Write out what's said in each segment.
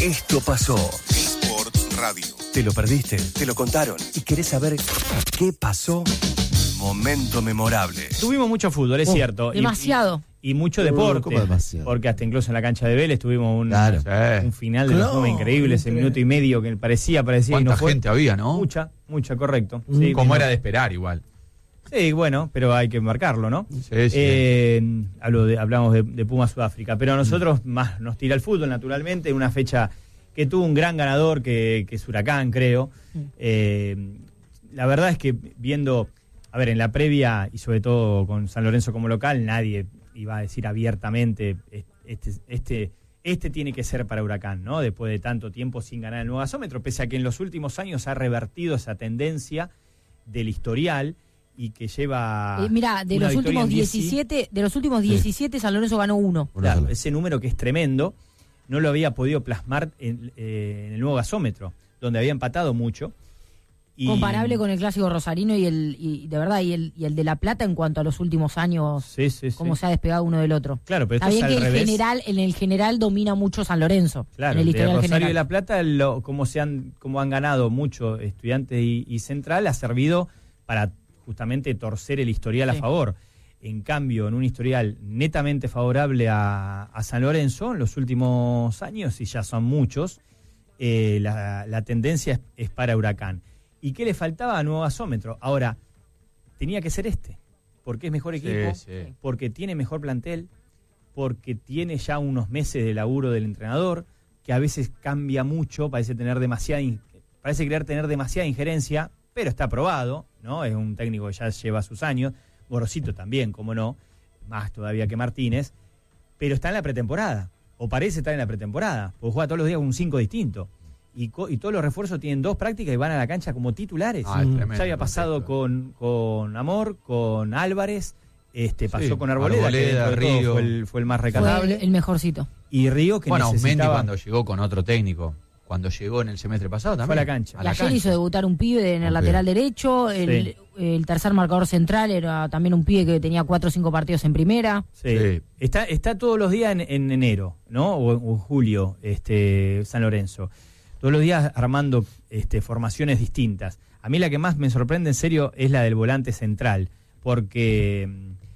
Esto pasó. Sports Radio. ¿Te lo perdiste? ¿Te lo contaron? ¿Y querés saber qué pasó? Momento memorable. Tuvimos mucho fútbol, es cierto. Demasiado. Y mucho deporte. ¿Cómo demasiado? Porque hasta incluso en la cancha de Vélez tuvimos un final de Claro, forma increíble, ese minuto y medio que parecía y ¿Cuánta no fue. gente había, no? Mucha, correcto. Sí, Como era de esperar igual. Sí, bueno, pero hay que marcarlo, ¿no? Sí. Hablamos de Puma Sudáfrica, pero a nosotros más nos tira el fútbol, naturalmente, una fecha que tuvo un gran ganador, que es Huracán, creo. La verdad es que viendo, a ver, en la previa, y sobre todo con San Lorenzo como local, nadie iba a decir abiertamente, este tiene que ser para Huracán, ¿no? Después de tanto tiempo sin ganar el nuevo gasómetro, pese a que en los últimos años ha revertido esa tendencia del historial, y que lleva de los últimos 17 San Lorenzo ganó 1. Claro, ese número que es tremendo no lo había podido plasmar en el nuevo gasómetro, donde había empatado mucho. Comparable con el clásico rosarino y el de La Plata en cuanto a los últimos años, cómo se ha despegado uno del otro. Claro, pero está bien que en el general domina mucho San Lorenzo. Claro, en el historial Rosario general. y La Plata, como han ganado mucho Estudiantes y Central, ha servido para justamente torcer el historial a favor. En cambio, en un historial netamente favorable a San Lorenzo, en los últimos años, y ya son muchos, la tendencia es para Huracán. ¿Y qué le faltaba a nuevo gasómetro? Ahora, tenía que ser porque es mejor equipo, porque tiene mejor plantel, porque tiene ya unos meses de laburo del entrenador, que a veces cambia mucho, parece querer tener demasiada injerencia, pero está probado, ¿no? Es un técnico que ya lleva sus años, Gorosito también, como no, más todavía que Martínez, pero está en la pretemporada, o parece estar en la pretemporada, porque juega todos los días con un 5 distinto. Y todos los refuerzos tienen 2 prácticas y van a la cancha como titulares. Ya había pasado con Amor, con Álvarez, pasó con Arboleda, que Río fue el más recatable. Fue el mejorcito. Y Río, que Aumendi cuando llegó con otro técnico, cuando llegó en el semestre pasado también. Fue a la cancha. Y ayer hizo debutar un pibe en el lateral derecho, el tercer marcador central era también un pibe que tenía 4 o 5 partidos en primera. Sí. Está todos los días en enero, ¿no? O en julio, San Lorenzo. Todos los días armando formaciones distintas. A mí la que más me sorprende en serio es la del volante central, porque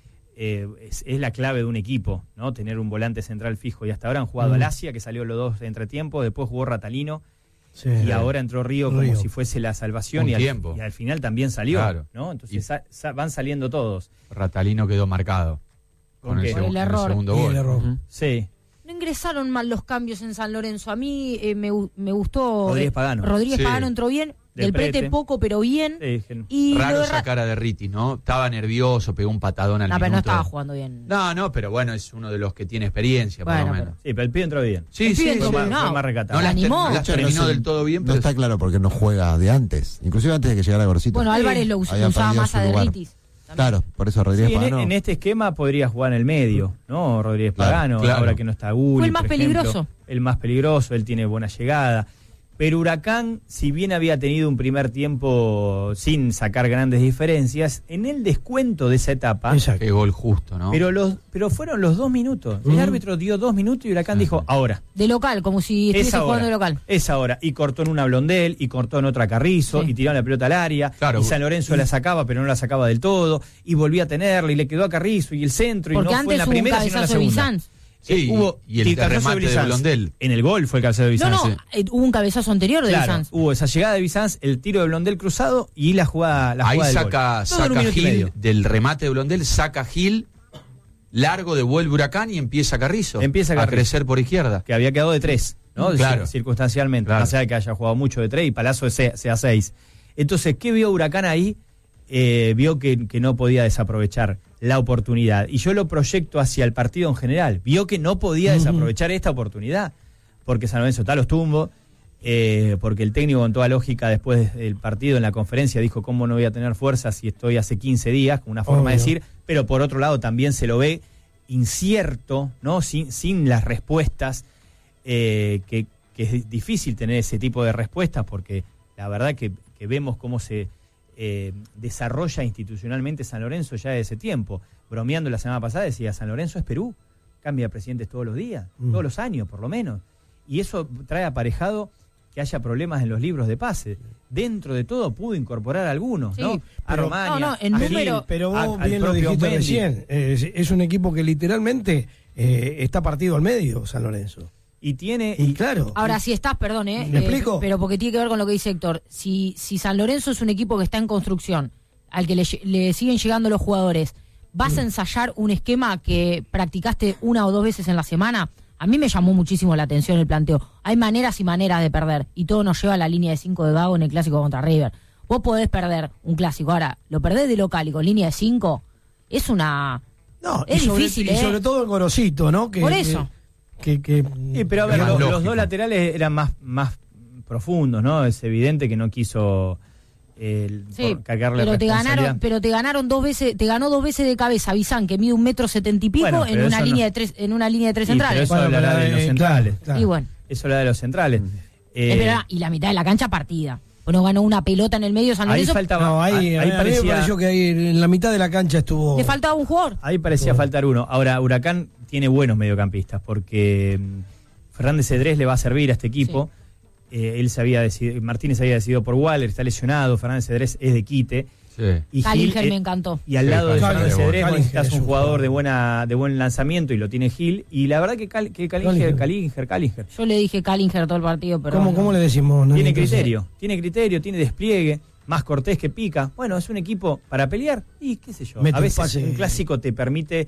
es la clave de un equipo, ¿no? Tener un volante central fijo. Y hasta ahora han jugado Alasia, que salió los 2 de entretiempo, después jugó Ratalino, y ahora entró Río como si fuese la salvación, y al final también salió, ¿no? Entonces van saliendo todos. Ratalino quedó marcado con el segundo gol. El error. Sí. No ingresaron mal los cambios en San Lorenzo. A mí me gustó. Rodríguez Pagano. Pagano entró bien. Del Prete poco, pero bien. Y raro esa cara de Ritis, ¿no? Estaba nervioso, pegó un patadón al minuto. Pero no estaba jugando bien. No, pero bueno, es uno de los que tiene experiencia, por lo menos. Sí, pero el pibe entró bien. Sí, fue más recatado. No las terminó del todo bien, pero está claro porque no juega de antes. Inclusive antes de que llegara Gorosito. Bueno, Álvarez lo usaba más a de Ritis. Claro, por eso Rodríguez Pagano. En este esquema podría jugar en el medio, ¿no? Rodríguez Pagano, ahora que no está Gulli. Fue el más peligroso. El más peligroso, él tiene buena llegada. Pero Huracán, si bien había tenido un primer tiempo sin sacar grandes diferencias, en el descuento de esa etapa... Qué gol justo, ¿no? Pero fueron los 2 minutos. El árbitro dio 2 minutos y Huracán dijo, ahora. De local, como si estuviese jugando de local. Es ahora. Y cortó en una Blondel, y cortó en otra Carrizo, y tiró la pelota al área. Claro. Y San Lorenzo la sacaba, pero no la sacaba del todo. Y volvía a tenerla, y le quedó a Carrizo, y el centro, porque y no fue en la primera, sino en la segunda. Sí, y el remate de Blondel. En el gol fue el cabezazo de Bizanz. Hubo un cabezazo anterior de Bizanz. Hubo esa llegada de Bizanz, el tiro de Blondel cruzado y la jugada ahí del saca Gil del remate de Blondel, saca Gil, largo, devuelve Huracán y empieza Carrizo a crecer por izquierda. Que había quedado de 3, ¿no? Claro. Circunstancialmente, más allá de que haya jugado mucho de 3 y Palazzo sea 6. Entonces, ¿qué vio Huracán ahí? Vio que no podía desaprovechar la oportunidad. Y yo lo proyecto hacia el partido en general. Vio que no podía desaprovechar esta oportunidad, porque San Lorenzo está a los tumbos, porque el técnico con toda lógica después del partido en la conferencia dijo cómo no voy a tener fuerza si estoy hace 15 días, con una forma de decir, pero por otro lado también se lo ve incierto, ¿no? Sin las respuestas, que es difícil tener ese tipo de respuestas, porque la verdad que vemos cómo se desarrolla institucionalmente San Lorenzo ya de ese tiempo. Bromeando la semana pasada decía, San Lorenzo es Perú, cambia presidentes todos los días, todos los años por lo menos, y eso trae aparejado que haya problemas en los libros de pase. Dentro de todo pudo incorporar algunos, sí, ¿no? A Romagnio, en número, pero vos bien lo dijiste recién, es un equipo que literalmente está partido al medio, San Lorenzo. Y claro. Ahora, si estás, perdón, ¿me explico? Pero porque tiene que ver con lo que dice Héctor. Si San Lorenzo es un equipo que está en construcción, al que le siguen llegando los jugadores, ¿vas a ensayar un esquema que practicaste 1 o 2 veces en la semana? A mí me llamó muchísimo la atención el planteo. Hay maneras y maneras de perder, y todo nos lleva a la línea de 5 de Gago en el clásico contra River. Vos podés perder un clásico, ahora, lo perdés de local y con línea de 5, es una... No, es difícil, y sobre todo el Gorosito, ¿no? Por eso. Pero a ver, los dos laterales eran más profundos, ¿no? Es evidente que no quiso cargarle pero responsabilidad. pero te ganaron 2 veces, te ganó 2 veces de cabeza Bizán, que mide 1,70 m y pico, bueno, en una línea de 3, en una línea de 3 centrales. Pero eso hablará de los centrales. Y bueno. Eso habla de los centrales. Es verdad, y la mitad de la cancha partida. Bueno, ganó una pelota en el medio San Lorenzo. Ahí faltaba. No, ahí parecía, me pareció que ahí en la mitad de la cancha estuvo. Le faltaba un jugador. Ahí parecía faltar uno. Ahora, Huracán tiene buenos mediocampistas porque Fernández Cedrés le va a servir a este equipo. Sí. Martínez había decidido por Waller, está lesionado. Fernández Cedrés es de quite. Sí. Y Callinger me encantó. Y al lado de Fernández Cedrés necesitas un jugador de buen lanzamiento y lo tiene Gil. Y la verdad que Callinger. Yo le dije Callinger todo el partido, pero ¿Cómo le decimos? No, tiene criterio, tiene despliegue, más cortés que pica. Bueno, es un equipo para pelear y qué sé yo. A veces un clásico te permite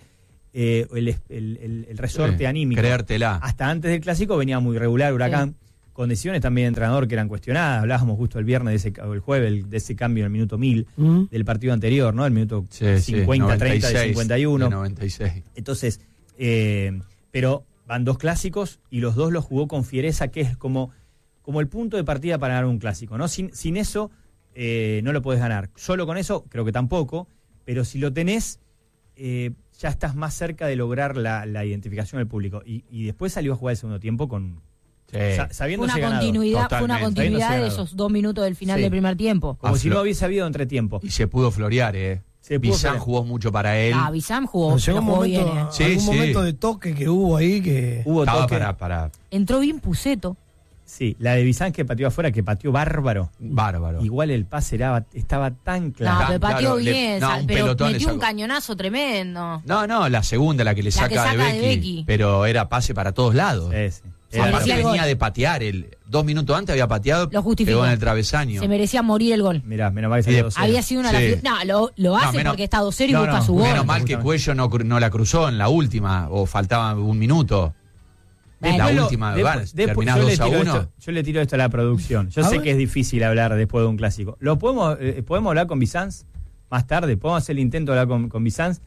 el resorte anímico. Creértela. Hasta antes del clásico venía muy regular Huracán. Sí. Con decisiones también de entrenador que eran cuestionadas. Hablábamos justo el viernes o el jueves de ese cambio en el minuto 1000 del partido anterior, ¿no? El minuto 50, 96, 30 de 51. De 96. Entonces, pero van 2 clásicos y los 2 los jugó con fiereza, que es como el punto de partida para ganar un clásico, ¿no? Sin eso no lo podés ganar. Solo con eso creo que tampoco, pero si lo tenés, ya estás más cerca de lograr la identificación del público. Y después salió a jugar el segundo tiempo con... sabiéndose fue una continuidad de esos 2 minutos del final del primer tiempo. Como si no hubiese habido entretiempo. Y se pudo florear, Bizán jugó mucho para él. Bizán jugó bien. Algún momento de toque que hubo ahí que... Hubo toque. Para... Entró bien Puceto. Sí, la de Bizán que pateó afuera, que pateó bárbaro. Bárbaro. Igual el pase estaba tan claro. No, pero pateó bien, pero metió un sacó. Cañonazo tremendo. No, la segunda, la que le saca de Becky. Pero era pase para todos lados. Sí. Aparte venía de patear, 2 minutos antes había pateado, pegó en el travesaño. Se merecía morir el gol. Mirá, menos mal que salió 2-0. Había sido una lo hace porque está 2-0 y busca su gol. Menos mal que Cuello no la cruzó en la última, o faltaba 1 minuto. La última, terminado 2-1. Yo le tiro esto a la producción. Yo sé que es difícil hablar después de un clásico. ¿Podemos hablar con Bizanz más tarde? ¿Podemos hacer el intento de hablar con Bizanz?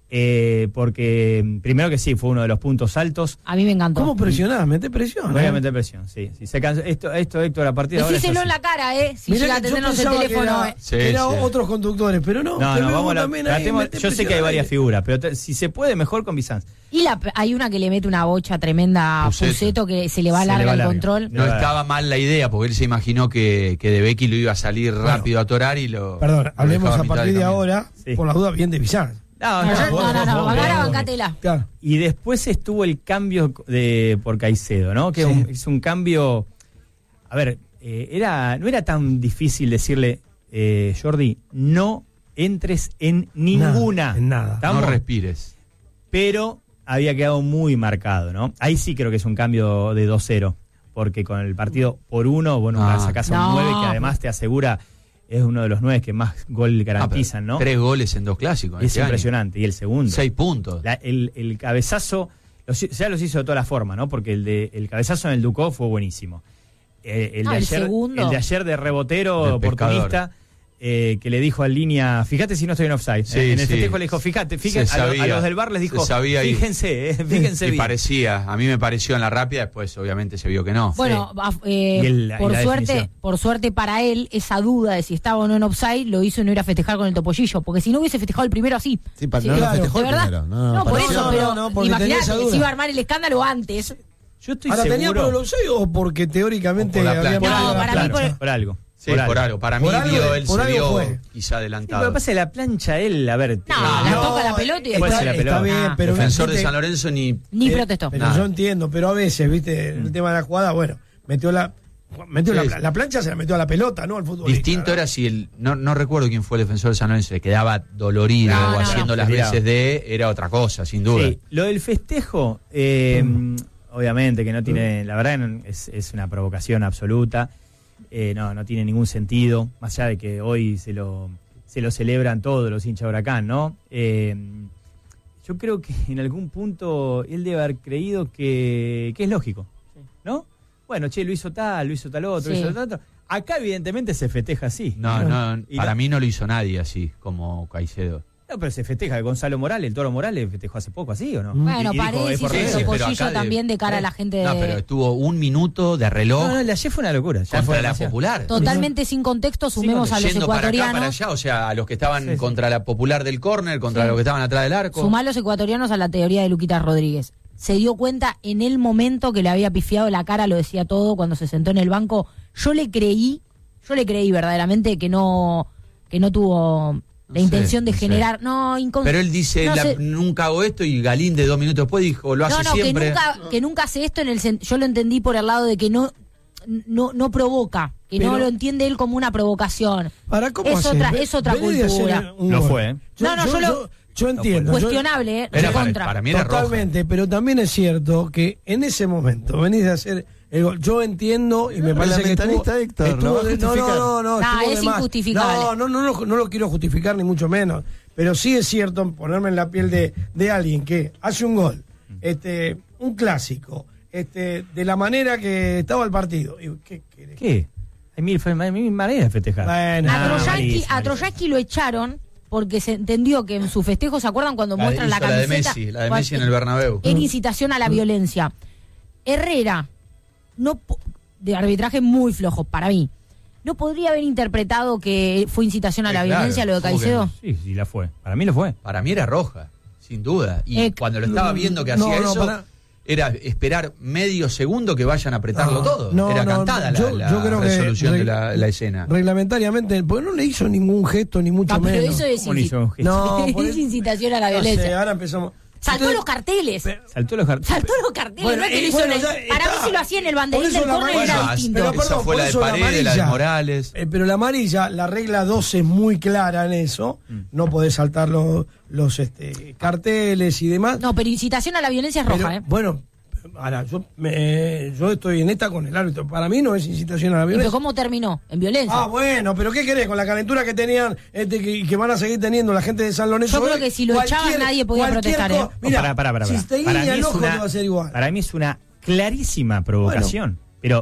Porque primero que sí, fue uno de los puntos altos. A mí me encantó. ¿Cómo presionás? Mete presión. Voy a meter presión, sí. Se cansó. Esto Héctor, a partir de ahora. Decíselo en la cara, si llega a tenernos el teléfono. Era otros conductores, pero no. Vamos yo sé que hay varias figuras, pero si se puede, mejor con Bizanz. Y hay una que le mete una bocha tremenda a Puceto, que se le va larga el control. No estaba mal la idea, porque él se imaginó que De Becky lo iba a salir rápido a torar y lo... Perdón, hablemos a partir de ahora, por las dudas, bien de Bizanz. No, bancatela. Claro. Y después estuvo el cambio por Caicedo, ¿no? Que es un cambio... A ver, no era tan difícil decirle, Jordi, no entres en ninguna. En nada. No respires. Pero había quedado muy marcado, ¿no? Ahí sí creo que es un cambio de 2-0, porque con el partido por 1, sacás a un 9 que además te asegura... Es uno de los 9 que más gol garantizan, ¿no? 3 goles en 2 clásicos. Es impresionante. Y el segundo. 6 puntos. El cabezazo, ya los hizo de todas las formas, ¿no? Porque el cabezazo en el Ducó fue buenísimo. El de ayer de rebotero oportunista, que le dijo al línea, fíjate si no estoy en offside. En el festejo le dijo, fíjate a los del bar les dijo, fíjense y bien. Parecía, a mí me pareció en la rápida, después obviamente se vio que no. Bueno, por suerte para él, esa duda de si estaba o no en offside lo hizo no ir a festejar con el topollillo, porque si no hubiese festejado el primero así. Sí, no lo festejó el primero. No, por eso, pero imagínate, se iba a armar el escándalo antes. Yo estoy ahora, seguro. ¿tenía por el offside o porque teóricamente había... Por algo. Sí, por algo. Para mí él se vio quizá adelantado. Lo que pasa es que la plancha él, a ver... la toca la pelota y después... la pelota. Está bien, pero... Defensor de San Lorenzo ni protestó. Pero yo entiendo, pero a veces, viste, el tema de la jugada, bueno, metió la plancha, se la metió a la pelota, ¿no? Al fútbol. Distinto era si no recuerdo quién fue el defensor de San Lorenzo, le quedaba dolorido o haciendo las veces era otra cosa, sin duda. Sí, lo del festejo, obviamente que no tiene, la verdad es una provocación absoluta. No tiene ningún sentido, más allá de que hoy se lo celebran todos los hinchas de Huracán, ¿no? Yo creo que en algún punto él debe haber creído que es lógico, ¿no? Bueno, lo hizo tal otro, hizo tal otro. Acá evidentemente se festeja así. No, para mí no lo hizo nadie así, como Caicedo. No, pero se festeja. Gonzalo Morales, el Toro Morales, festejó hace poco así, ¿o no? Bueno, Paredes hizo pollillo también de cara a la gente de... No, pero estuvo un minuto de reloj. No, ayer fue una locura. Ya contra la Popular. Totalmente sin contexto, sumemos a los ecuatorianos. Para allá, o sea, a los que estaban contra la Popular del córner, contra los que estaban atrás del arco. Sumá a los ecuatorianos a la teoría de Luquitas Rodríguez. Se dio cuenta en el momento que le había pifiado la cara, lo decía todo, cuando se sentó en el banco. Yo le creí verdaderamente que no tuvo... La intención de generar... Pero él dice, nunca hago esto, y Galíndez 2 minutos después dijo, lo hace siempre. Que nunca hace esto, yo lo entendí por el lado de que no provoca, que pero, no lo entiende él como una provocación. Es otra cultura. Lo fue. Yo entiendo. Cuestionable, para mí era totalmente, roja. Pero también es cierto que en ese momento venís de hacer... Yo entiendo y me parece que Héctor, no, es injustificable. No lo quiero justificar ni mucho menos, pero sí es cierto ponerme en la piel de alguien que hace un gol, un clásico, de la manera que estaba el partido. ¿Qué? Hay mil maneras de festejar. Bueno, a Trojansky lo echaron porque se entendió que en su festejo, ¿se acuerdan cuando muestran la camiseta? La de Messi en el Bernabéu. En incitación a la violencia. Herrera, de arbitraje muy flojo para mí, ¿no podría haber interpretado que fue incitación a la violencia lo de Caicedo? Sí, la fue. Para mí lo fue. Para mí era roja, sin duda. Y cuando lo estaba viendo que hacía eso, era esperar medio segundo que vayan a apretarlo todo. Era cantada la resolución de la escena. Reglamentariamente, porque no le hizo ningún gesto, ni mucho menos. Pero eso es incitación a la violencia. No sé, ahora empezamos... Saltó los carteles. Saltó los carteles. Bueno, no es que lo hizo para mí si lo hacía en el banderín del córner era distinto. Esa fue la de Paredes, la de Morales. Pero la amarilla, la regla 12 es muy clara en eso. No podés saltar los carteles y demás. No, pero incitación a la violencia es roja, Bueno, ahora, yo estoy en esta con el árbitro. Para mí no es incitación a la violencia. ¿Pero cómo terminó? ¿En violencia? Bueno, pero ¿qué querés? Con la calentura que tenían que van a seguir teniendo la gente de San Lorenzo. Yo creo que si lo echaban nadie podía protestar. Mira, para. Si te guiña el ojo te va a ser igual. Para mí es una clarísima provocación. Pero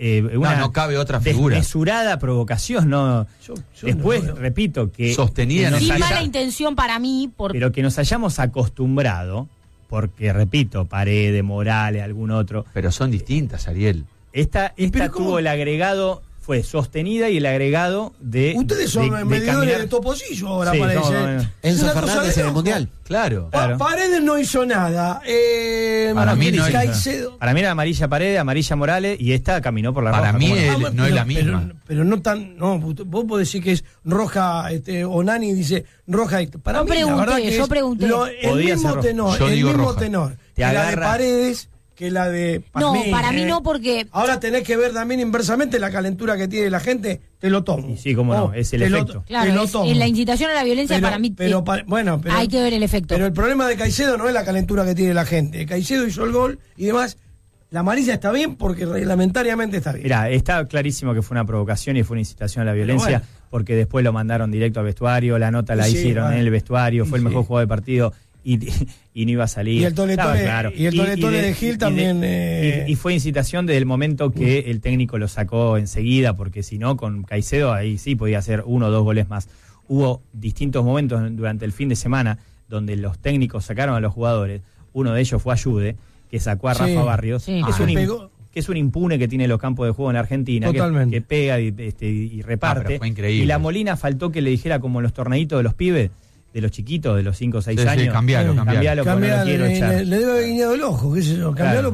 no cabe otra figura. Desmesurada provocación, no. Después, repito, que sostenida sin mala intención para mí. Pero que nos hayamos acostumbrado... Porque, repito, Paredes, Morales, algún otro. Pero son distintas, Ariel. Esta tuvo el agregado, fue sostenida y el agregado de... Ustedes son medidores de toposillo ahora, parece. Enzo Fernández en el Mundial. Claro. Paredes no hizo nada. Para mí no Caicedo. Para mí era amarilla Paredes, amarilla Morales y esta caminó por la roja. Para mí no es la misma. Pero no tan... No, vos podés decir que es roja, Onani dice roja. Para mí, la verdad que yo pregunté. El mismo tenor. La de Paredes... que la de... Para mí no, porque... Ahora tenés que ver también inversamente la calentura que tiene la gente, te lo tomo. Sí, cómo no, es el efecto. Claro, en la incitación a la violencia para mí... Pero hay que ver el efecto. Pero el problema de Caicedo no es la calentura que tiene la gente. Caicedo hizo el gol y demás. La amarilla está bien porque reglamentariamente está bien. Mirá, está clarísimo que fue una provocación y fue una incitación a la violencia, porque después lo mandaron directo al vestuario, la nota la hicieron en el vestuario, fue el mejor jugador del partido. Y no iba a salir. Y el toletole de Gil también. Y fue incitación desde el momento que el técnico lo sacó enseguida, porque si no, con Caicedo ahí sí podía hacer 1 o 2 goles más. Hubo distintos momentos durante el fin de semana donde los técnicos sacaron a los jugadores. Uno de ellos fue Ayude, que sacó a Rafa Barrios, que es un impune que tiene los campos de juego en Argentina, que pega y reparte. Fue increíble. Y la Molina faltó que le dijera como en los torneitos de los pibes. de los chiquitos, de los 5 o 6 años. Sí, cambialo, porque no lo quiero echar. Le debe haber guiñado el ojo, qué sé yo. Cambialo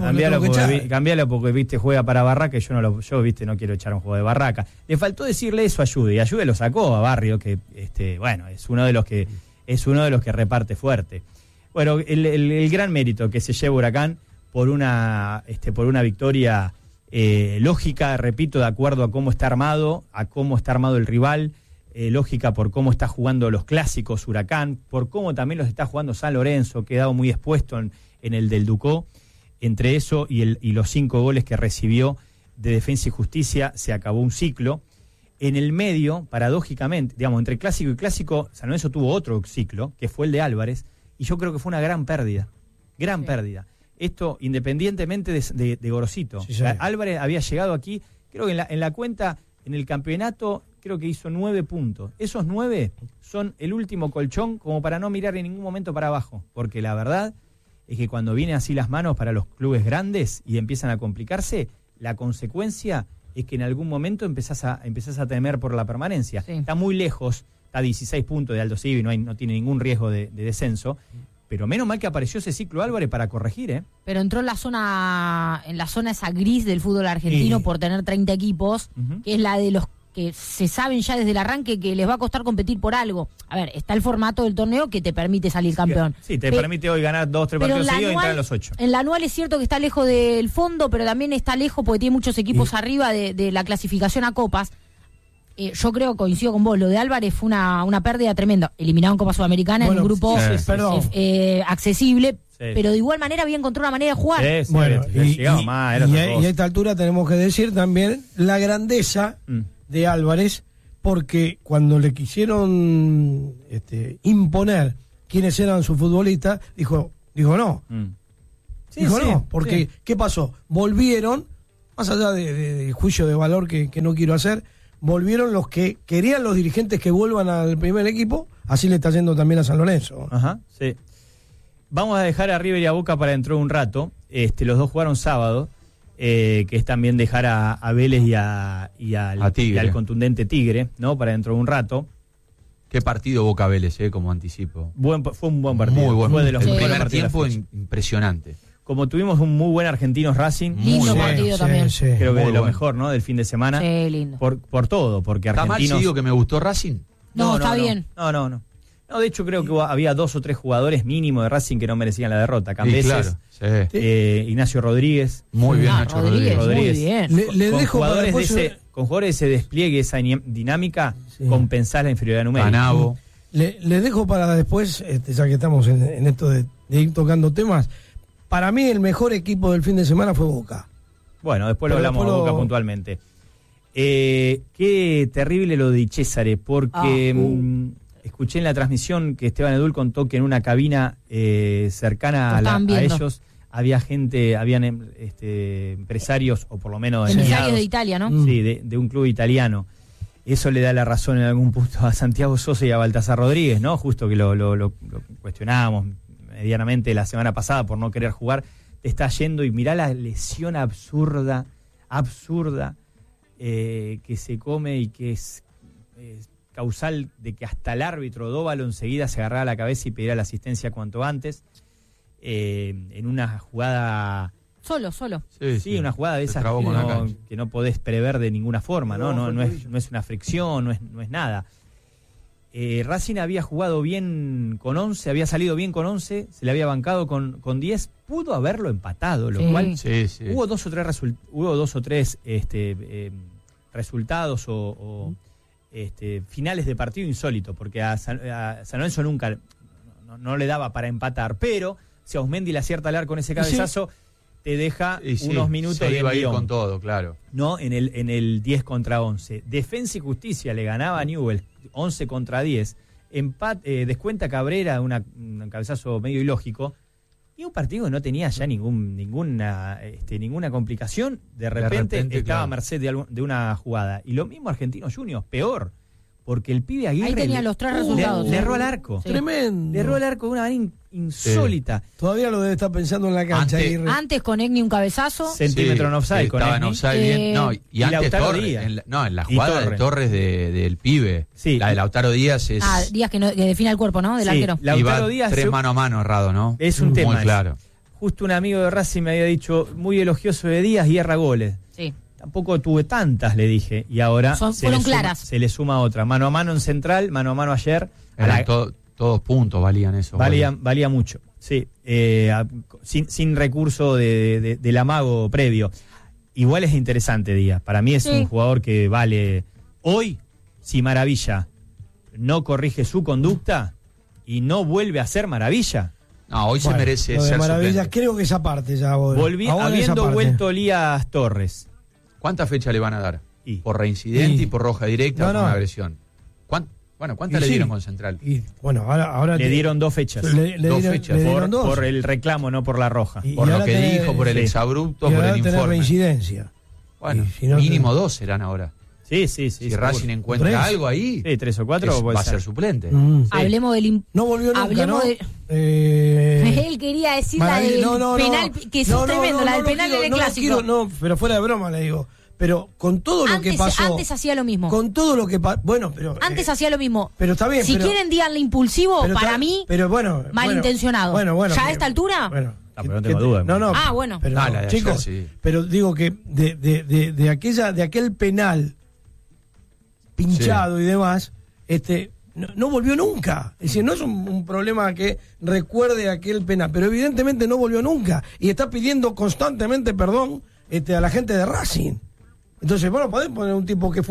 porque viste, juega para Barraca y yo no quiero echar un juego de Barraca. Le faltó decirle eso a Ayude, y Ayude lo sacó a Barrio, que es uno de los que reparte fuerte. Bueno, el gran mérito que se lleva Huracán por una victoria lógica, repito, de acuerdo a cómo está armado el rival, lógica por cómo está jugando los clásicos Huracán, por cómo también los está jugando San Lorenzo, quedado muy expuesto en el del Ducó. Entre eso y los 5 goles que recibió de Defensa y Justicia, se acabó un ciclo. En el medio, paradójicamente, digamos, entre clásico y clásico, San Lorenzo tuvo otro ciclo, que fue el de Álvarez, y yo creo que fue una gran pérdida. Pérdida. Esto independientemente de Gorosito. Sí. Álvarez había llegado aquí, creo que en la cuenta, en el campeonato, creo que hizo 9 puntos. Esos 9 son el último colchón como para no mirar en ningún momento para abajo. Porque la verdad es que cuando vienen así las manos para los clubes grandes y empiezan a complicarse, la consecuencia es que en algún momento empezás a temer por la permanencia. Sí. Está muy lejos, está a 16 puntos de Aldo Civi, no tiene ningún riesgo de descenso. Pero menos mal que apareció ese ciclo Álvarez para corregir, ¿eh? Pero entró en la zona esa gris del fútbol argentino por tener 30 equipos, que es la de los que se saben ya desde el arranque que les va a costar competir por algo. A ver, está el formato del torneo que te permite salir campeón. Sí, te permite hoy ganar 2 o 3 partidos seguidos y entrar en los 8. En la anual es cierto que está lejos del fondo, pero también está lejos porque tiene muchos equipos arriba de la clasificación a copas. Yo creo, coincido con vos, lo de Álvarez fue una pérdida tremenda. Eliminado en Copa Sudamericana en un grupo accesible, pero de igual manera había encontrado una manera de jugar. Y a esta altura tenemos que decir también la grandeza de Álvarez, porque cuando le quisieron imponer quiénes eran sus futbolistas, dijo no. Porque ¿qué pasó? Volvieron, más allá de juicio de valor que no quiero hacer, volvieron los que querían los dirigentes que vuelvan al primer equipo, así le está yendo también a San Lorenzo. Ajá, sí. Vamos a dejar a River y a Boca para dentro de un rato. Los dos jugaron sábado, que es también dejar a Vélez y al contundente Tigre, ¿no? Para dentro de un rato. Qué partido Boca Vélez, como anticipo. Fue un buen partido. Muy bueno. Fue de los el primer tiempo impresionante. Como tuvimos un muy buen Argentinos Racing. Lindo partido también. Creo que de lo mejor, ¿no? Del fin de semana. Sí, lindo. Por todo, porque Argentinos... ¿Está mal si digo que me gustó Racing? No, está bien. No, de hecho creo que había 2 o 3 jugadores mínimo de Racing que no merecían la derrota. Cambeses, Ignacio Rodríguez. Muy bien, Nacho Rodríguez. Muy bien. Le dejo jugadores con jugadores de ese despliegue, esa dinámica, compensar la inferioridad numérica. Canavo. Le dejo para después, ya que estamos en esto de ir tocando temas. Para mí el mejor equipo del fin de semana fue Boca. Bueno, después lo hablamos de Boca puntualmente. Qué terrible lo de César, porque escuché en la transmisión que Esteban Edul contó que en una cabina cercana a ellos habían empresarios, o por lo menos empresarios de Italia, ¿no? Sí, de un club italiano. Eso le da la razón en algún punto a Santiago Sosa y a Baltasar Rodríguez, ¿no? Justo que lo cuestionábamos medianamente la semana pasada por no querer jugar. Te está yendo y mirá la lesión absurda que se come y que es causal de que hasta el árbitro Dóvalo enseguida se agarrara la cabeza y pidiera la asistencia cuanto antes, en una jugada... Solo. Sí, una jugada de esas que no podés prever de ninguna forma, no es una fricción, no es nada. Racing había jugado bien con 11, había salido bien con 11, se le había bancado con 10, pudo haberlo empatado, lo cual hubo dos o tres resultados o finales de partido insólito, porque a San Lorenzo nunca no le daba para empatar, pero si Ausmendi le acierta al arco con ese cabezazo, te deja unos minutos de iba a ir con todo, claro. ¿No? En el 10 contra 11. Defensa y Justicia le ganaba a Newell's 11 contra 10. Descuenta Cabrera un cabezazo medio ilógico. Y un partido que no tenía ya ninguna complicación. De repente estaba a merced de una jugada. Y lo mismo Argentinos Juniors, peor. porque el pibe Aguirre ahí tenía los 3 resultados. Le erró al arco. Sí. Tremendo. Le erró al arco de una manera insólita. Todavía lo debe estar pensando en la cancha. Antes con Egni un cabezazo. Centímetro en offside. Estaba en offside bien. No, y antes Torres. En la jugada de Torres del pibe. Sí. La de Lautaro Díaz es... Díaz que define el cuerpo, ¿no? Del arquero. Lautaro Díaz 3 mano a mano errado, ¿no? Es un tema. Muy claro. Justo un amigo de Racing me había dicho, muy elogioso de Díaz y erra goles. Sí. Tampoco tuve tantas, le dije. Y ahora fueron claras. Se le suma otra. Mano a mano en central, mano a mano ayer. Todos puntos valían eso. Valía mucho, sí. Sin recurso del amago previo. Igual es interesante, Díaz. Para mí es un jugador que vale. Hoy, si Maravilla no corrige su conducta y no vuelve a ser Maravilla. No, hoy se merece ser Maravilla, suplente. creo que esa parte ya. Habiendo vuelto Elías Torres. ¿Cuántas fechas le van a dar? Por reincidente y por roja directa o por una agresión. ¿Cuántas le dieron con Central? Ahora le dieron 2 fechas. Dos fechas. Por el reclamo, no por la roja. Por lo que dijo, por el exabrupto, por el informe. Reincidencia. Bueno, mínimo 2 serán ahora. Sí. Si Racing encuentra algo ahí, 3 o 4 va a ser suplente. Hablemos del... No volvió nunca, ¿no? Él quería decir la del penal, que es tremendo, la del penal del Clásico. Pero fuera de broma le digo. Pero con todo lo que pasó... Antes hacía lo mismo. Con todo lo que pasó... Bueno, pero... Antes hacía lo mismo. Pero está bien, quieren díganle impulsivo, para mí, malintencionado. ¿Ya a esta altura? Bueno... pero no tengo duda. Bueno. Pero, chicos, pero digo que de aquel penal pinchado y demás, no volvió nunca. Es decir, no es un problema que recuerde aquel penal, pero evidentemente no volvió nunca. Y está pidiendo constantemente perdón a la gente de Racing. Entonces, podés poner un tipo que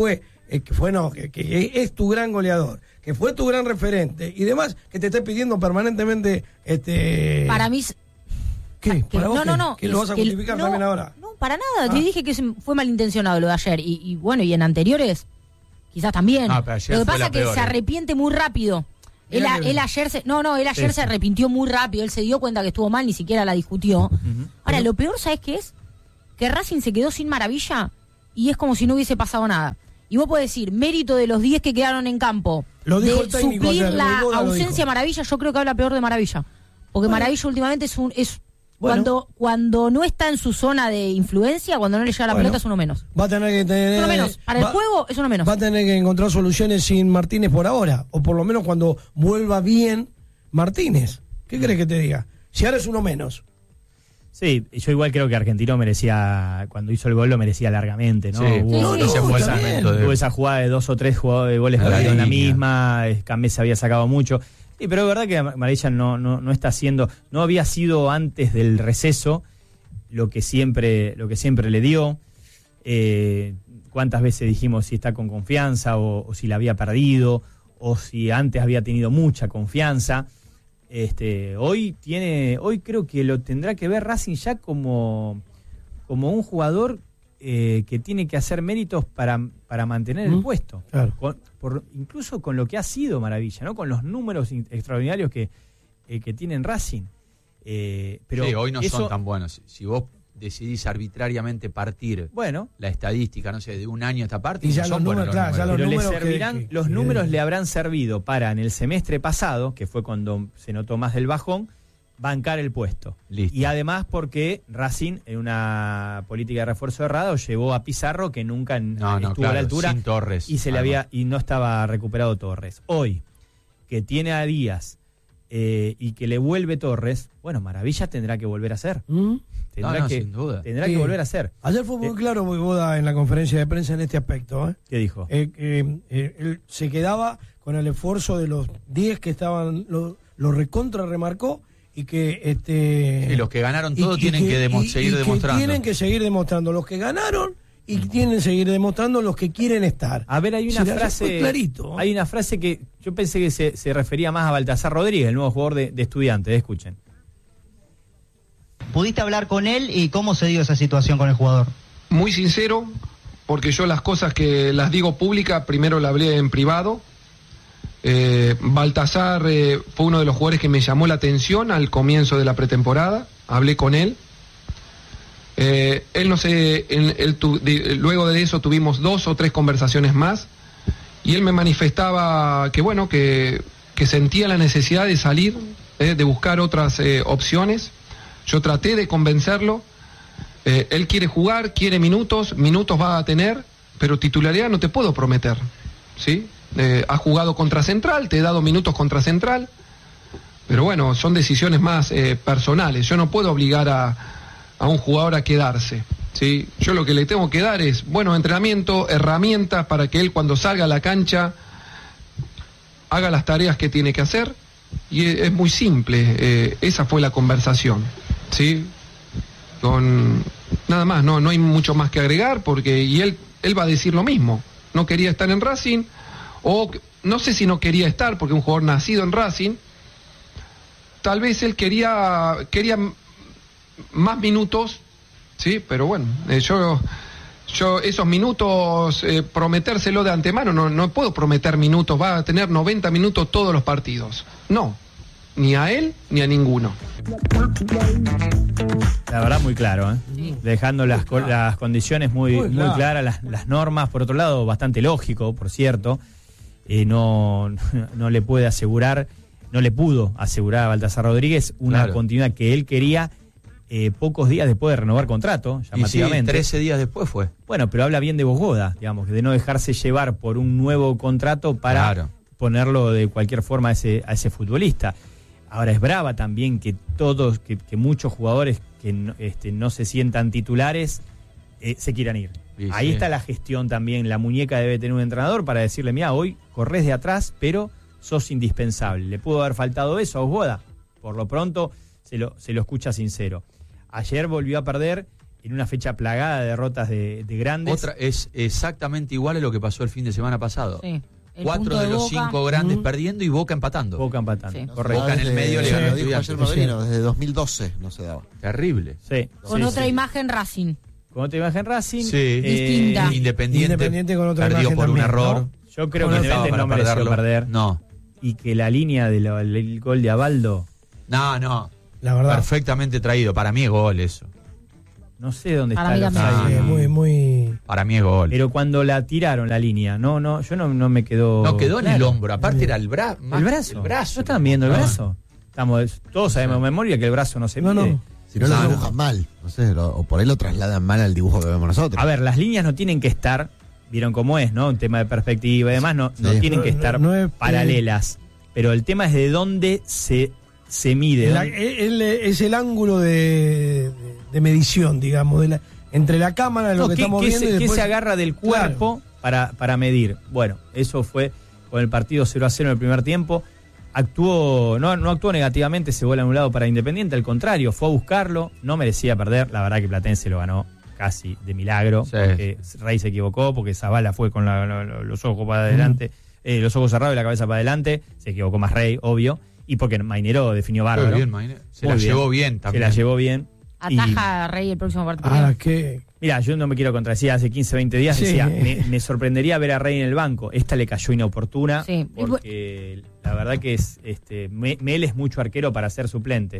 es tu gran goleador, que fue tu gran referente y demás, que te esté pidiendo permanentemente Para mí... ¿Qué? No. ¿Que lo vas a justificar también ahora? No, para nada. Te dije que fue malintencionado lo de ayer. Y en anteriores, quizás también. Lo que pasa es que se arrepiente muy rápido. Él ayer se arrepintió muy rápido. Él se dio cuenta que estuvo mal, ni siquiera la discutió. Ahora, lo peor, ¿sabes qué es? Que Racing se quedó sin Maravilla y es como si no hubiese pasado nada. Y vos podés decir, mérito de los 10 que quedaron en campo, de suplir la ausencia de Maravilla, yo creo que habla peor de Maravilla. Porque Maravilla últimamente es cuando no está en su zona de influencia, cuando no le llega la pelota, es uno menos. Va a tener que tener... Uno menos. Para el juego es uno menos. Va a tener que encontrar soluciones sin Martínez por ahora. O por lo menos cuando vuelva bien Martínez. ¿Qué querés que te diga? Si ahora es uno menos. Sí, yo igual creo que Argentino merecía, cuando hizo el gol lo merecía largamente, ¿no? Hubo esa jugada de 2 o 3 jugadores de goles perdidos en la misma, Camés había sacado mucho. Sí, pero es verdad que Maravilla no está haciendo, no había sido antes del receso lo que siempre le dio. Cuántas veces dijimos si está con confianza o si la había perdido o si antes había tenido mucha confianza. Hoy creo que lo tendrá que ver Racing ya como un jugador que tiene que hacer méritos para mantener el puesto. Claro. Incluso con lo que ha sido Maravilla, ¿no? Con los números extraordinarios que tiene Racing. Pero hoy no son tan buenos. Si vos decidís arbitrariamente partir la estadística, no sé, de un año a esta parte, y ya son buenos números. Los números le habrán servido para, en el semestre pasado, que fue cuando se notó más del bajón, bancar el puesto. Listo. Y además porque Racing, en una política de refuerzo errado, llevó a Pizarro, que nunca estuvo a la altura, sin Torres, y no estaba recuperado Torres. Hoy, que tiene a Díaz y que le vuelve Torres, Maravilla tendrá que volver a hacer. Sin duda. Tendrá que volver a hacer. Ayer fue muy claro Boivoda en la conferencia de prensa en este aspecto. ¿Qué dijo? Él se quedaba con el esfuerzo de los 10 que estaban, lo recontra remarcó, y que los que ganaron todo tienen que seguir demostrando. Tienen que seguir demostrando los que ganaron y tienen que seguir demostrando los que quieren estar. A ver, hay una frase clarito. Hay una frase que yo pensé que se refería más a Baltasar Rodríguez, el nuevo jugador de Estudiantes. Escuchen. ¿Pudiste hablar con él y cómo se dio esa situación con el jugador? Muy sincero, porque yo las cosas que las digo públicas, primero la hablé en privado. Baltasar fue uno de los jugadores que me llamó la atención al comienzo de la pretemporada. Hablé con él. Él no sé, luego de eso tuvimos 2 o 3 conversaciones más y él me manifestaba que bueno, que sentía la necesidad de salir, de buscar otras opciones. Yo traté de convencerlo. Él quiere jugar, quiere minutos va a tener, pero titularidad no te puedo prometer, ¿sí? Ha jugado contra Central, te he dado minutos contra Central, pero bueno, son decisiones más personales. Yo no puedo obligar a un jugador a quedarse, ¿sí? Yo lo que le tengo que dar es buenos entrenamientos, herramientas para que él cuando salga a la cancha haga las tareas que tiene que hacer, y es muy simple. Esa fue la conversación, ¿sí? Nada más, no hay mucho más que agregar, porque y él va a decir lo mismo. No quería estar en Racing, o no sé si no quería estar, porque un jugador nacido en Racing, tal vez él quería más minutos, sí, pero bueno, yo esos minutos, prometérselo de antemano, no puedo prometer minutos, va a tener 90 minutos todos los partidos. No, ni a él ni a ninguno. La verdad muy claro, ¿eh? Sí. Dejando las condiciones muy claras, las normas, por otro lado bastante lógico, por cierto. No le pudo asegurar a Baltasar Rodríguez una continuidad que él quería pocos días después de renovar contrato, llamativamente. Y sí, 13 días después fue. Bueno, pero habla bien de Bogoda, digamos, de no dejarse llevar por un nuevo contrato para ponerlo de cualquier forma a ese futbolista. Ahora es brava también que muchos jugadores que no se sientan titulares se quieran ir. Sí, ahí está la gestión también. La muñeca debe tener un entrenador para decirle, mira, hoy corres de atrás, pero sos indispensable. ¿Le pudo haber faltado eso a Bogoda? Por lo pronto se lo escucha sincero. Ayer volvió a perder en una fecha plagada de derrotas de grandes. Otra es exactamente igual a lo que pasó el fin de semana pasado. Sí. 4 de los 5 grandes perdiendo y Boca empatando. Sí. Correcto. Boca en el medio le ganó. Lo dijo ayer Marino, desde 2012 no se daba. Terrible. Sí. Con otra imagen Racing. Con otra imagen Racing. Sí. Distinta. Independiente con otra perdió imagen por también, un error. ¿no? Yo creo que Independiente no mereció perder. No. Y que la línea del gol de Abaldo. No. La verdad. Perfectamente traído. Para mí es gol eso. No sé dónde para está mí muy. Para mí es gol. Pero cuando la tiraron la línea, yo no me quedó. No quedó en el hombro, aparte era el brazo. El brazo. ¿No están viendo el brazo? Todos sabemos de memoria que el brazo no se mide. Si no lo dibujan mal, no sé, o por ahí lo trasladan mal al dibujo que vemos nosotros. A ver, las líneas no tienen que estar, vieron cómo es, ¿no? Un tema de perspectiva y demás, no tienen que estar paralelas. Pero el tema es de dónde se mide. Es el ángulo de medición, digamos, entre la cámara, lo que estamos viendo. ¿Qué se agarra del cuerpo para medir? Bueno, eso fue con el partido 0-0 en el primer tiempo. No actuó negativamente ese gol anulado para Independiente, al contrario, fue a buscarlo, no merecía perder. La verdad que Platense lo ganó casi de milagro, porque Rey se equivocó, porque Zavala fue con los ojos para adelante, los ojos cerrados y la cabeza para adelante, se equivocó más Rey, obvio, y porque Mainero definió bárbaro. Se la llevó bien también. Se la llevó bien. Ataja a Rey el próximo partido. Mira, yo no me quiero contradecir, hace 15, 20 días decía, me sorprendería ver a Rey en el banco. Esta le cayó inoportuna, porque la verdad que es Mel es mucho arquero para ser suplente.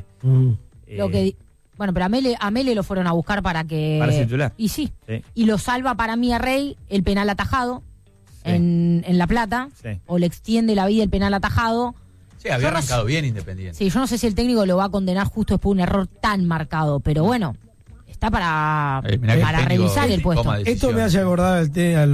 Pero a Mele lo fueron a buscar para ser titular. Y sí. Y lo salva para mí a Rey el penal atajado en La Plata, o le extiende la vida el penal atajado. Sí, había arrancado bien Independiente. Sí, yo no sé si el técnico lo va a condenar justo después de un error tan marcado, pero bueno, está para revisar el puesto. Esto me hace acordar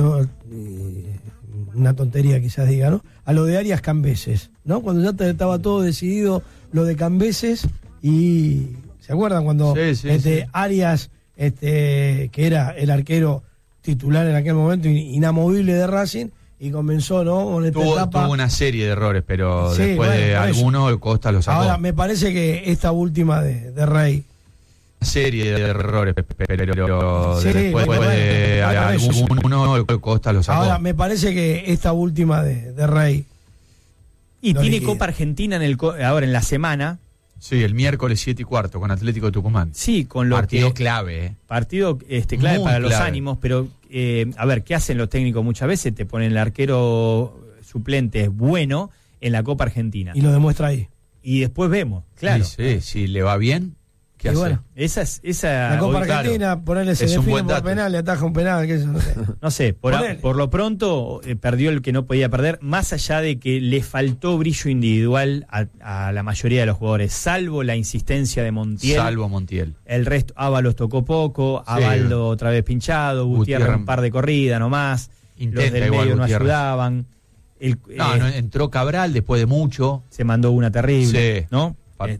una tontería quizás diga, ¿no? A lo de Arias Cambeses, ¿no? Cuando ya estaba todo decidido lo de Cambeses y ¿se acuerdan cuando Arias, que era el arquero titular en aquel momento, inamovible de Racing, y comenzó, ¿no? Con esta etapa. Tuvo una serie de errores, pero después de algunos Costa lo sacó. Ahora, me parece que esta última de Rey. Serie de errores, pero después de algunos Costa lo sacó. Ahora, me parece que esta última de Rey. Y tiene Copa Argentina ahora en la semana. Sí, el miércoles 7:15 con Atlético de Tucumán. Sí, con lo partido clave. Partido clave para los ánimos, pero a ver, ¿qué hacen los técnicos muchas veces? Te ponen el arquero suplente bueno en la Copa Argentina. Y lo demuestra ahí. Y después vemos, claro. Sí, si le va bien. ¿Qué hace? Bueno, la Copa Argentina, ponerle se define por penal, le ataja un penal, que eso no sé. No sé, por lo pronto perdió el que no podía perder, más allá de que le faltó brillo individual a la mayoría de los jugadores, salvo la insistencia de Montiel. Salvo Montiel. El resto, Ábalos tocó poco, Abaldo otra vez pinchado, Gutiérrez un par de corridas nomás, los del medio no ayudaban. Entró Cabral después de mucho. Se mandó una terrible, sí. ¿no?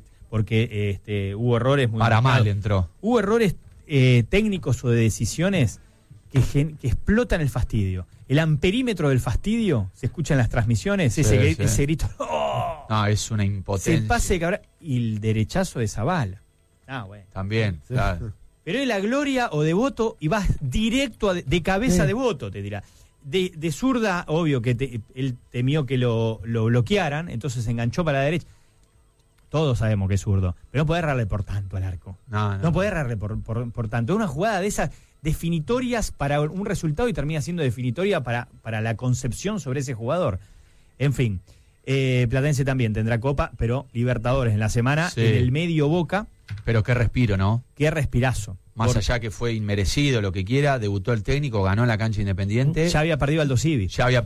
Porque hubo errores muy para marcados. mal entró. Hubo errores técnicos o de decisiones que explotan el fastidio. El amperímetro del fastidio se escucha en las transmisiones, ese grito. ¡Oh! No, es una impotencia. El pase de Cabral y el derechazo de Zavala. Bueno. También, claro. Pero es la gloria o de Voto y vas directo de cabeza de Voto, te dirá. De zurda, obvio que él temió que lo bloquearan, entonces se enganchó para la derecha. Todos sabemos que es zurdo, pero no puede errarle por tanto al arco. No puede errarle por tanto. Es una jugada de esas definitorias para un resultado y termina siendo definitoria para la concepción sobre ese jugador. En fin, Platense también tendrá Copa, pero Libertadores en la semana, sí. En el medio Boca. Pero qué respiro, ¿no? Qué respirazo. Más allá que fue inmerecido, lo que quiera, debutó el técnico, ganó en la cancha Independiente. Ya había perdido Aldo Civi.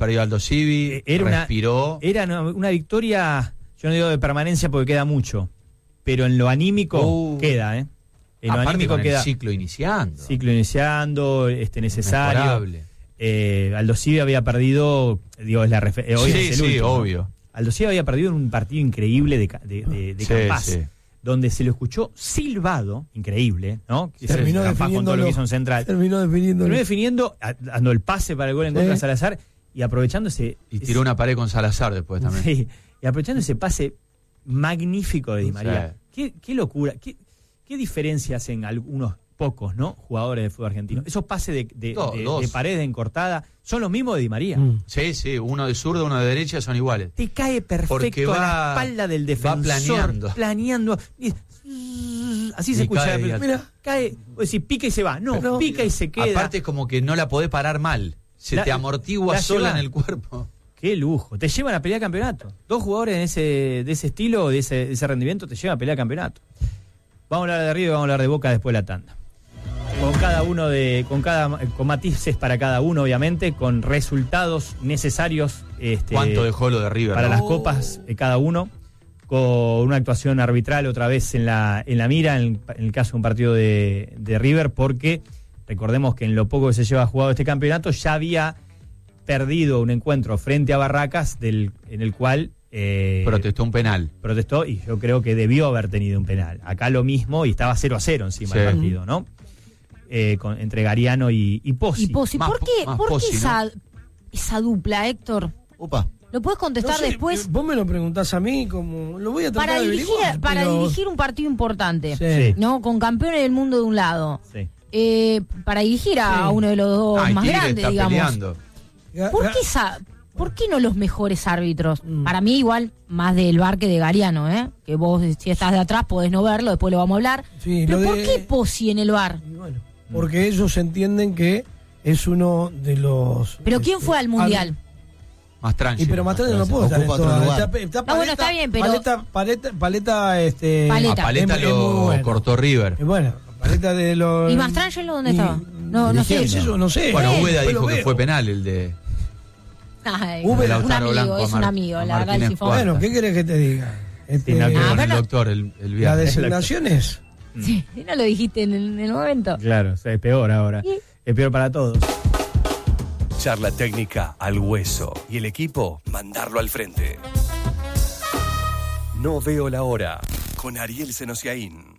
Respiró. Era una victoria, yo no digo de permanencia porque queda mucho, pero en lo anímico queda, En lo anímico queda. El ciclo iniciando. Necesario. Aldo Civi había perdido, es la hoy es el último, obvio. ¿no? Aldo Civi había perdido en un partido increíble de Campas. Sí. Donde se lo escuchó silbado, increíble, ¿no? Terminó definiendo todo lo que hizo en Central. Terminó definiendo, dando el pase para el gol en contra de Salazar y aprovechándose. Y tiró una pared con Salazar después también. Sí, y aprovechando ese pase magnífico de Di María. Qué locura, qué diferencia hacen algunos pocos, ¿no? Jugadores de fútbol argentino. Esos pases de pared encortada son los mismos de Di María. Sí, uno de zurdo, uno de derecha son iguales. Te cae perfecto a la espalda del defensor. Va planeando. Así se escucha. Mira, cae, si pica y se va. No, pica y se queda. Aparte es como que no la podés parar mal. Te amortigua sola en el cuerpo. Qué lujo. Te llevan a pelear campeonato. 2 jugadores de ese estilo, de ese rendimiento, te llevan a pelear campeonato. Vamos a hablar de River y vamos a hablar de Boca después de la tanda. Con matices para cada uno, obviamente, con resultados necesarios. ¿Cuánto dejó lo de River? Para las copas de cada uno, con una actuación arbitral otra vez en la mira, en el caso de un partido de River, porque recordemos que en lo poco que se lleva jugado este campeonato ya había perdido un encuentro frente a Barracas en el cual protestó un penal. Protestó y yo creo que debió haber tenido un penal. Acá lo mismo y estaba 0-0 encima del partido, ¿no? Entre Gariano y Pozzi. ¿Por qué esa dupla, Héctor? Opa. ¿Lo puedes contestar después? Vos me lo preguntás a mí, como lo voy a tratar de averiguar. Para dirigir un partido importante, ¿no? Con campeones del mundo de un lado. Sí. Para dirigir a uno de los dos más grandes, digamos. Peleando. ¿Por qué no los mejores árbitros? Para mí igual, más del VAR que de Gariano, que vos si estás de atrás podés no verlo, después lo vamos a hablar. Sí, pero ¿por qué Pozzi en el VAR? Bueno, porque ellos entienden que es uno de los... ¿Pero quién fue al Mundial? Mastrangelo. Pero Mastrangelo no puede estar en todo. Bueno, está bien, pero... Paleta lo cortó River. Bueno, Paleta de los... ¿Y Mastrangelo dónde estaba? No sé. Eso no sé. Bueno, Úbeda dijo que fue penal el de... Es un amigo, la verdad. Bueno, ¿qué querés que te diga? Con el doctor, el viaje. ¿Las designaciones? Sí, no lo dijiste en el momento. Claro, o sea, es peor ahora. ¿Sí? Es peor para todos. Charla técnica al hueso y el equipo mandarlo al frente. No veo la hora con Ariel Senosiaín.